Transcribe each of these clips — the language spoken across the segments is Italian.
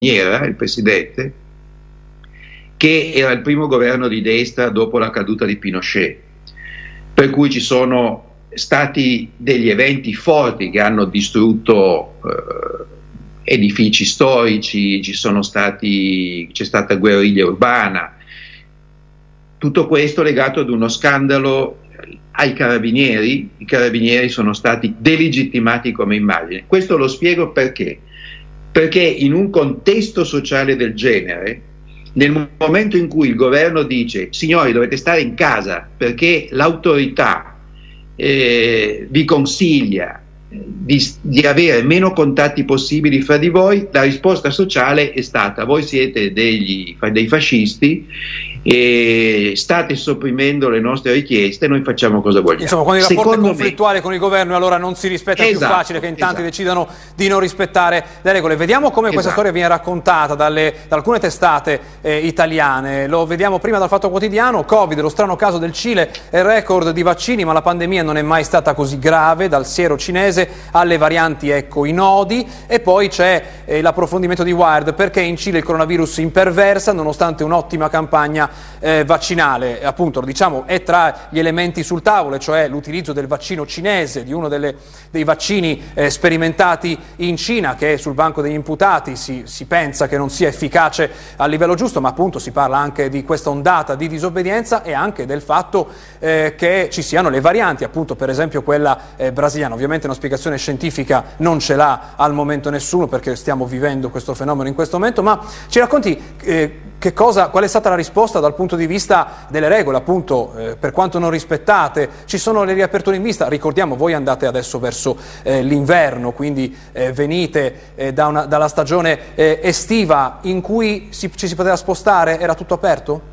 Carabiniera, il presidente, che era il primo governo di destra dopo la caduta di Pinochet, per cui ci sono stati degli eventi forti che hanno distrutto edifici storici, c'è stata guerriglia urbana, tutto questo legato ad uno scandalo ai carabinieri. I carabinieri sono stati delegittimati come immagine. Questo lo spiego perché in un contesto sociale del genere, nel momento in cui il governo dice signori dovete stare in casa perché l'autorità vi consiglia di avere meno contatti possibili fra di voi, la risposta sociale è stata: voi siete dei fascisti e state sopprimendo le nostre richieste, noi facciamo cosa vogliamo. Insomma, quando il rapporto è conflittuale con il governo, allora non si rispetta, è più facile che in tanti decidano di non rispettare le regole. Vediamo come questa storia viene raccontata da alcune testate italiane. Lo vediamo prima dal Fatto Quotidiano: Covid, lo strano caso del Cile, il record di vaccini, ma la pandemia non è mai stata così grave, dal siero cinese alle varianti, ecco i nodi. E poi c'è l'approfondimento di Wired: perché in Cile il coronavirus imperversa nonostante un'ottima campagna vaccinale. Appunto, diciamo, è tra gli elementi sul tavolo, cioè l'utilizzo del vaccino cinese, di uno dei vaccini sperimentati in Cina, che è sul banco degli imputati. Si pensa che non sia efficace a livello giusto, ma appunto si parla anche di questa ondata di disobbedienza e anche del fatto che ci siano le varianti, appunto per esempio quella brasiliana. Ovviamente una spiegazione scientifica non ce l'ha al momento nessuno, perché stiamo vivendo questo fenomeno in questo momento, ma ci racconti qual è stata la risposta dal punto di vista delle regole, appunto per quanto non rispettate? Ci sono le riaperture in vista, ricordiamo, voi andate adesso verso l'inverno, quindi venite dalla stagione estiva in cui ci si poteva spostare, era tutto aperto?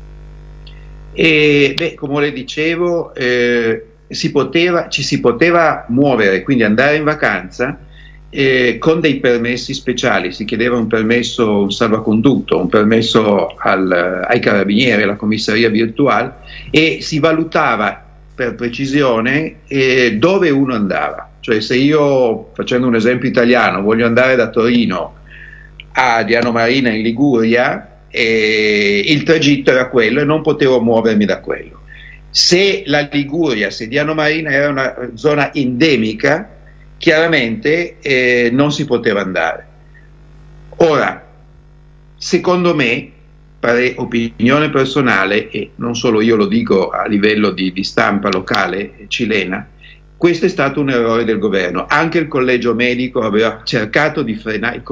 Come le dicevo, ci si poteva muovere, quindi andare in vacanza con dei permessi speciali. Si chiedeva un permesso, un salvacondotto, un permesso ai carabinieri, alla commissariat virtuale, e si valutava per precisione dove uno andava. Cioè, se io, facendo un esempio italiano, voglio andare da Torino a Diano Marina in Liguria, il tragitto era quello e non potevo muovermi da quello. Se Diano Marina era una zona endemica, chiaramente non si poteva andare. Ora, secondo me, opinione personale, e non solo io lo dico a livello di stampa locale cilena, questo è stato un errore del governo. Anche il collegio medico aveva cercato di frenare,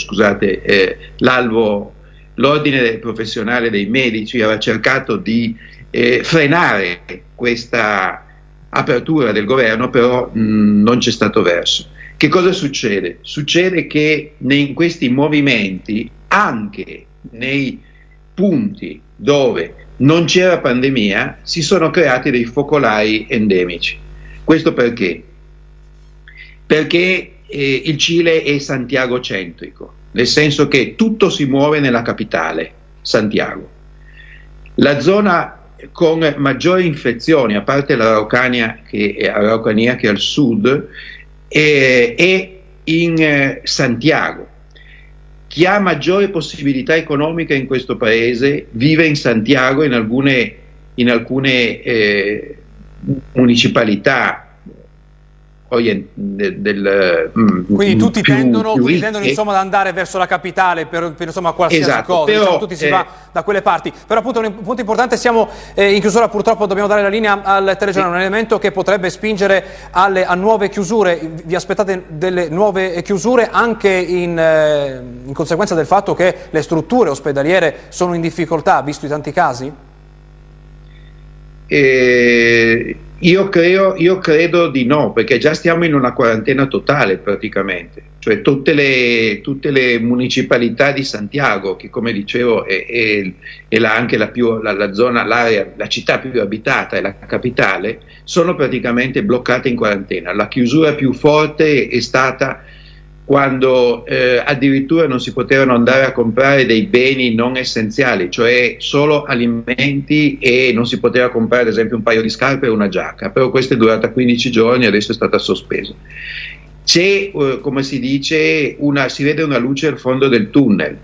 l'ordine professionale dei medici aveva cercato di frenare questa apertura del governo, però non c'è stato verso. Che cosa succede? Succede che in questi movimenti, anche nei punti dove non c'era pandemia, si sono creati dei focolai endemici. Questo perché? Perché il Cile è Santiago centrico, nel senso che tutto si muove nella capitale, Santiago. La zona con maggiori infezioni, a parte l'Araucanía che è al sud, è in Santiago. Chi ha maggiore possibilità economica in questo paese vive in Santiago, in alcune municipalità. Quindi tutti tendono insomma ad andare verso la capitale per insomma qualsiasi cosa, però, diciamo, tutti si va da quelle parti. Però appunto un punto importante, siamo in chiusura, purtroppo dobbiamo dare la linea al telegiornale, un elemento che potrebbe spingere a nuove chiusure. Vi aspettate delle nuove chiusure anche in conseguenza del fatto che le strutture ospedaliere sono in difficoltà, visto i tanti casi? Io credo di no, perché già stiamo in una quarantena totale praticamente, cioè tutte le municipalità di Santiago, che come dicevo è anche la città più abitata e la capitale, sono praticamente bloccate in quarantena. La chiusura più forte è stata quando addirittura non si potevano andare a comprare dei beni non essenziali, cioè solo alimenti, e non si poteva comprare ad esempio un paio di scarpe e una giacca, però questa è durata 15 giorni e adesso è stata sospesa. c'è, come si dice, si vede una luce al fondo del tunnel.